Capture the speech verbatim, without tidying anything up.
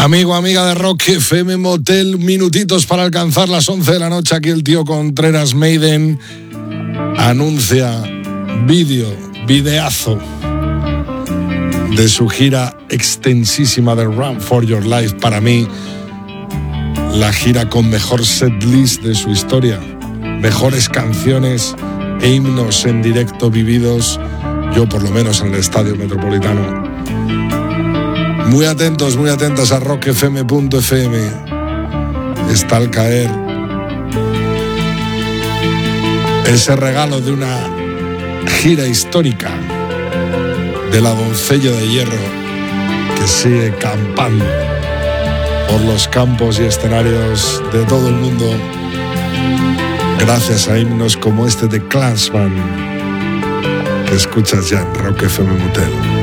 Amigo, amiga de Rock F M Motel, minutitos para alcanzar las once de la noche. Aquí el tío Contreras Maiden anuncia vídeo, videazo de su gira extensísima de Run for Your Life. Para mí, la gira con mejor setlist de su historia, mejores canciones e himnos en directo vividos, yo por lo menos en el Estadio Metropolitano. Muy atentos, muy atentos a rock f m punto f m. Está al caer ese regalo de una gira histórica de la Doncella de Hierro, que sigue campando por los campos y escenarios de todo el mundo gracias a himnos como este de Clansman que escuchas ya en Rock F M Motel.